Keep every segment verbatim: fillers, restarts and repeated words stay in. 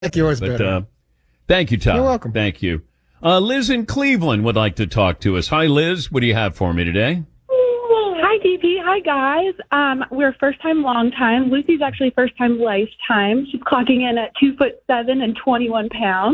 like yours but, better. Uh, thank you, Tom. You're welcome. Thank you. Uh, Liz in Cleveland would like to talk to us. Hi, Liz. What do you have for me today? Hi, D P. Hi, guys. Um, we're first time, long time. Lucy's actually first time, lifetime. She's clocking in at two foot seven and twenty-one pounds.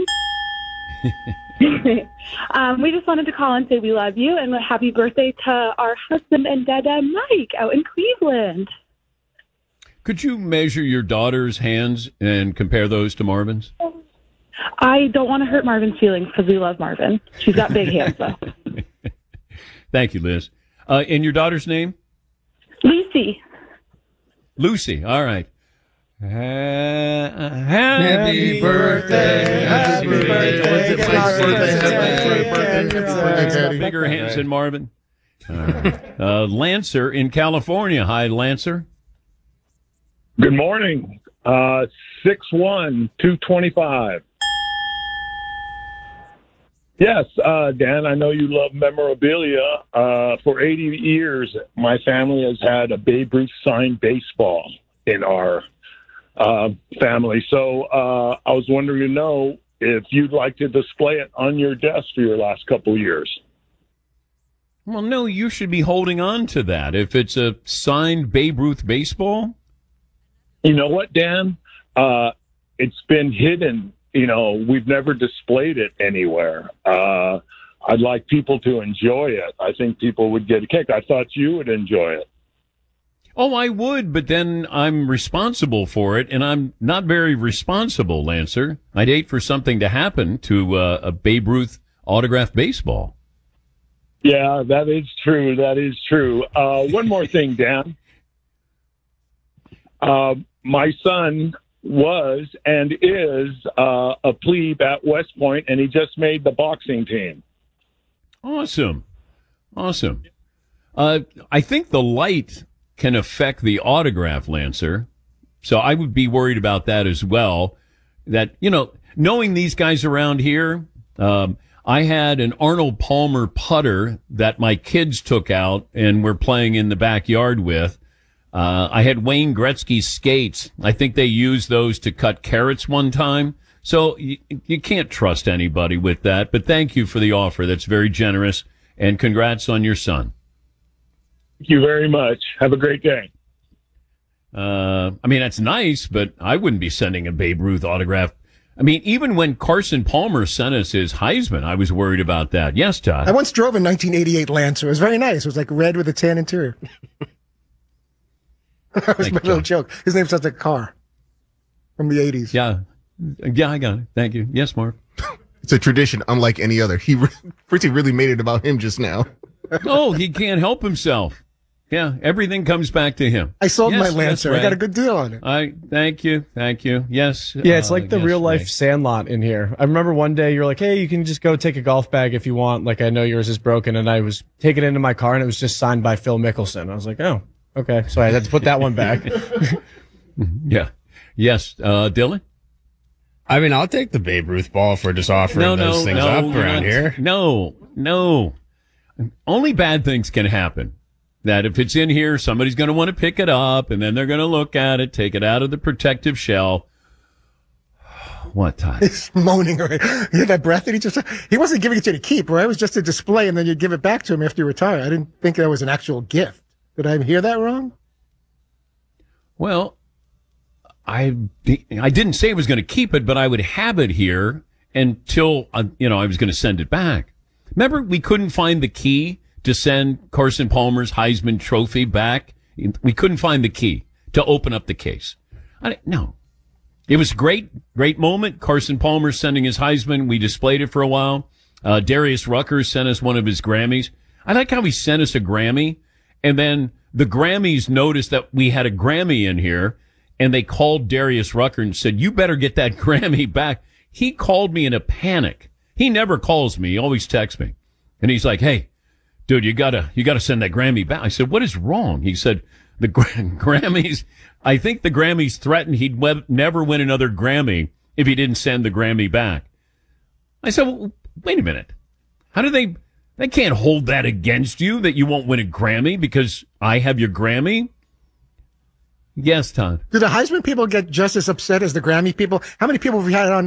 um, we just wanted to call and say we love you and happy birthday to our husband and dada, Mike, out in Cleveland. Could you measure your daughter's hands and compare those to Marvin's? I don't want to hurt Marvin's feelings because we love Marvin. She's got big hands, though. Thank you, Liz. Uh, and your daughter's name? Lucy. Lucy. All right. Uh, happy, Happy birthday. Happy birthday. Happy birthday. Bigger hands than Marvin. All right. Uh, Lancer in California. Hi, Lancer. Good morning. Uh, six one, two twenty-five. Yes, uh, Dan, I know you love memorabilia. Uh, for eighty years, my family has had a Babe Ruth signed baseball in our uh, family. So uh, I was wondering to know if you'd like to display it on your desk for your last couple of years. Well, no, you should be holding on to that. If it's a signed Babe Ruth baseball. You know what, Dan? Uh, it's been hidden. You know, we've never displayed it anywhere. Uh, I'd like people to enjoy it. I think people would get a kick. I thought you would enjoy it. Oh, I would, but then I'm responsible for it, and I'm not very responsible, Lancer. I'd hate for something to happen to uh, a Babe Ruth autographed baseball. Yeah, that is true. That is true. Uh, one more thing, Dan. Uh, my son was and is uh, a plebe at West Point, and he just made the boxing team. Awesome. Awesome. Uh, I think the light can affect the autograph, Lancer. So I would be worried about that as well. That, you know, knowing these guys around here, um, I had an Arnold Palmer putter that my kids took out and were playing in the backyard with. Uh, I had Wayne Gretzky's skates. I think they used those to cut carrots one time. So you, you can't trust anybody with that. But thank you for the offer. That's very generous. And congrats on your son. Thank you very much. Have a great day. Uh, I mean, that's nice, but I wouldn't be sending a Babe Ruth autograph. I mean, even when Carson Palmer sent us his Heisman, I was worried about that. Yes, Todd? I once drove a nineteen eighty-eight Lancer. It was very nice. It was like red with a tan interior. That was Thank my you, little John. joke. His name sounds like a car from the eighties. Yeah. Yeah, I got it. Thank you. Yes, Mark. It's a tradition unlike any other. He re- Fritzy really made it about him just now. Oh, he can't help himself. Yeah, everything comes back to him. I sold Yes, my yes, Lancer. Ray. I got a good deal on it. I thank you, thank you. Yes. Yeah, it's uh, like the yes, real life Ray. Sandlot in here. I remember one day you were like, "Hey, you can just go take a golf bag if you want. Like, I know yours is broken." And I was taking it into my car, and it was just signed by Phil Mickelson. I was like, "Oh, okay." So I had to put that one back. Yeah. Yes, uh, Dylan. I mean, I'll take the Babe Ruth ball if we're just offering No, those no, things no, up you're around not- here. No, no. Only bad things can happen. That if it's in here, somebody's going to want to pick it up, and then they're going to look at it, take it out of the protective shell. What time? He's moaning. Right? He had that breath that he just, he wasn't giving it to you to keep, right? It was just a display, and then you'd give it back to him after you retire. I didn't think that was an actual gift. Did I hear that wrong? Well, I, I didn't say I was going to keep it, but I would have it here until, uh, you know, I was going to send it back. Remember, we couldn't find the key to send Carson Palmer's Heisman Trophy back. We couldn't find the key to open up the case. I, no. It was a great, great moment. Carson Palmer sending his Heisman. We displayed it for a while. Uh, Darius Rucker sent us one of his Grammys. I like how he sent us a Grammy, and then the Grammys noticed that we had a Grammy in here, and they called Darius Rucker and said, "You better get that Grammy back." He called me in a panic. He never calls me. He always texts me. And he's like, "Hey, dude, you gotta, you gotta send that Grammy back." I said, "What is wrong?" He said, "The Gra- Grammys, I think the Grammys threatened he'd we- never win another Grammy if he didn't send the Grammy back." I said, well, wait a minute. How do they, they can't hold that against you that you won't win a Grammy because I have your Grammy? Yes, Todd. Do the Heisman people get just as upset as the Grammy people? How many people have we had on